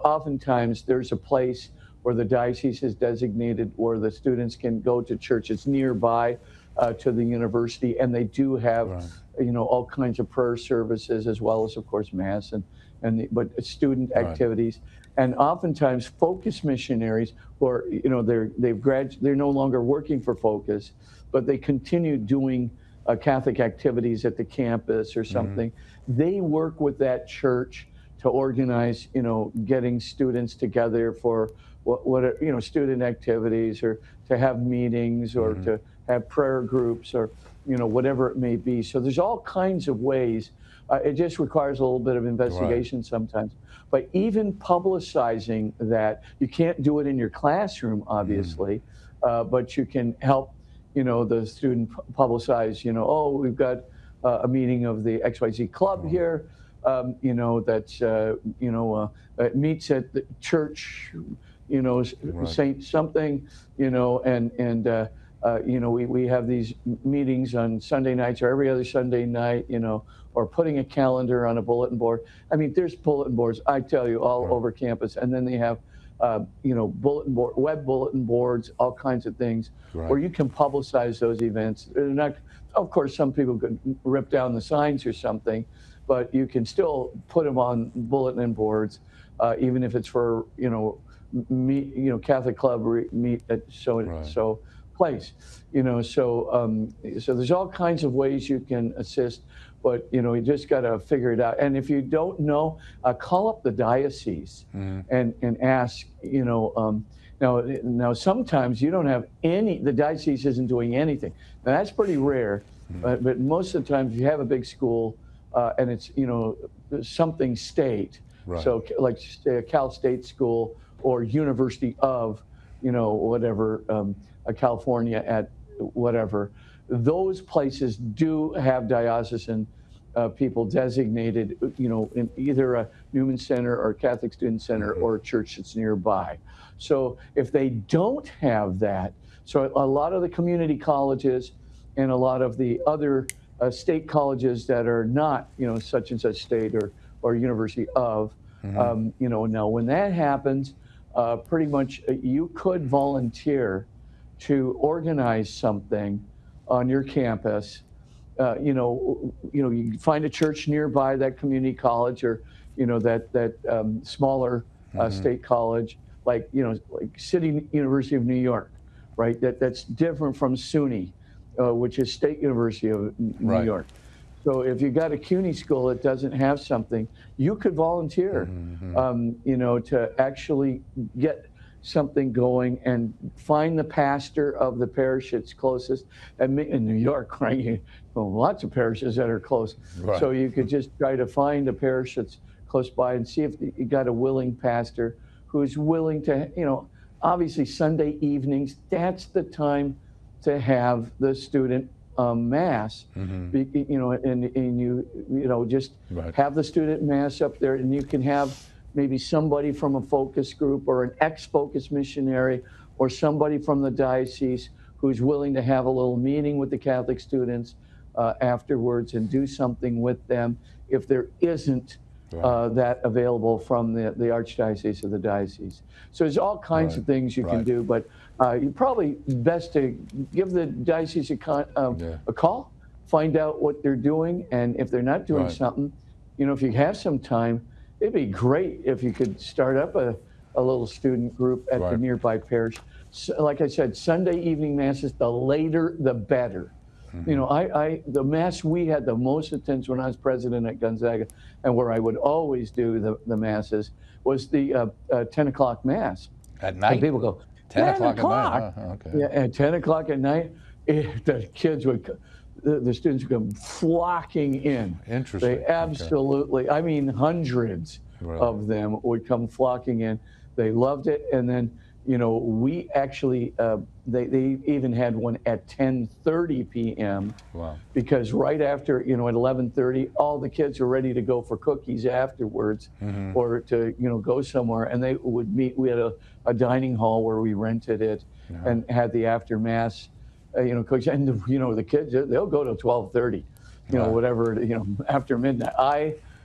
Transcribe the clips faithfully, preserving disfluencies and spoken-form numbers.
oftentimes there's a place where the diocese is designated where the students can go to church. It's nearby uh, to the university, and they do have, Right. you know, all kinds of prayer services as well as, of course, mass and and the, but student Right. activities. And oftentimes, Focus missionaries, who are, you know, they're they've grad, they're no longer working for Focus, but they continue doing uh, Catholic activities at the campus or Mhm. something. They work with that church to organize, you know, getting students together for what, what are, you know, student activities, or to have meetings, or Mhm. to have prayer groups, or, you know, whatever it may be. So there's all kinds of ways. Uh, it just requires a little bit of Right. investigation sometimes. But even publicizing that, you can't do it in your classroom, Mhm. obviously, uh, but you can help, you know, the student pu- publicize, you know, oh, we've got uh, a meeting of the X Y Z club Right. here, um, you know, that's, uh, you know, uh, it meets at the church, you know, s- Right. Saint something, you know, and, and, uh, uh, you know, we, we have these m- meetings on Sunday nights or every other Sunday night, you know, or putting a calendar on a bulletin board. I mean, there's bulletin boards, I tell you, all Right. over campus. And then they have, uh, you know, bulletin board, web bulletin boards, all kinds of things where Right. you can publicize those events. They're not, of course, some people could rip down the signs or something, but you can still put them on bulletin boards, uh, even if it's for, you know, meet, you know, Catholic club re- meet at so and Right. so place, you know. So, um, so there's all kinds of ways you can assist, but you know, you just got to figure it out. And if you don't know, uh, call up the diocese Mhm. and and ask, you know. Um, now, now sometimes you don't have any. The diocese isn't doing anything. Now that's pretty rare, Mhm. but but most of the time, if you have a big school uh, and it's, you know, something state, Right. so like say a Cal State school or University of, you know, whatever, um, a California at whatever, those places do have diocesan uh, people designated, you know, in either a Newman Center or Catholic Student Center Mhm. or a church that's nearby. So if they don't have that, so a lot of the community colleges and a lot of the other uh, state colleges that are not, you know, such and such state or or University of, Mhm. um, you know, now when that happens, uh, pretty much uh, you could volunteer to organize something on your campus. Uh, you know, you know, you find a church nearby that community college, or you know, that that um, smaller uh, Mhm. state college, like, you know, like City University of New York, right? That that's different from SUNY, uh, which is State University of N- New Right. York. So if you got a CUNY school that doesn't have something, you could volunteer, Mhm. Mhm. um, you know, to actually get something going and find the pastor of the parish that's closest. And me- in New York, right? You, well, lots of parishes that are close. Right. So you could just try to find a parish that's close by and see if you got a willing pastor who's willing to, you know, obviously Sunday evenings, that's the time to have the student um, mass, Mhm. be, you know, and, and you, you know, just Right. have the student mass up there, and you can have maybe somebody from a focus group or an ex-focus missionary or somebody from the diocese who's willing to have a little meeting with the Catholic students uh, afterwards and do something with them if there isn't Right. uh, that available from the, the archdiocese or the diocese. So there's all kinds Right. of things you can Right. do, but uh, you probably best to give the diocese a, con, uh, Yeah. a call, find out what they're doing, and if they're not doing Right. something, you know, if you have some time, it'd be great if you could start up a, a little student group at the Right. nearby parish. So, like I said, Sunday evening masses, the later the better. You know, Mhm. I, I the mass we had the most attendance when I was president at Gonzaga, and where I would always do the, the masses was the uh, uh, ten o'clock mass. At And night? people go, ten ten o'clock at night, o'clock? huh? Okay. Yeah, at ten o'clock at night, it, the kids would, co- the, the students would come flocking in. They Interesting. Okay. absolutely, I mean, hundreds Right. of them would come flocking in. They loved it. And then, you know, we actually, uh, they, they even had one at ten thirty p m Wow. because right after, you know, at eleven thirty, all the kids are ready to go for cookies afterwards Mhm. or to, you know, go somewhere. And they would meet, we had a, a dining hall where we rented it Yeah. and had the after mass, uh, you know, cookies. And, you know, the kids, they'll go to twelve thirty, you know, Right. whatever, you know, after midnight. I,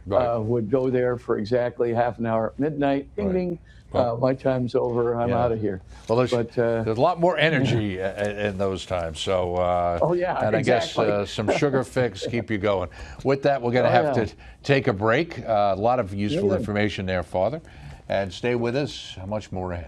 Right. uh, would go there for exactly half an hour at midnight. Ding, Right. ding. Well, uh, my time's over. I'm yeah. out of here. Well, there's, but, uh, there's a lot more energy in, in those times. So, uh, Oh, yeah, and exactly. I guess uh, some sugar fix keep you going. With that, we're going to Oh, have yeah. to take a break. Uh, a lot of useful Yeah. information there, Father. And stay with us. Much more ahead.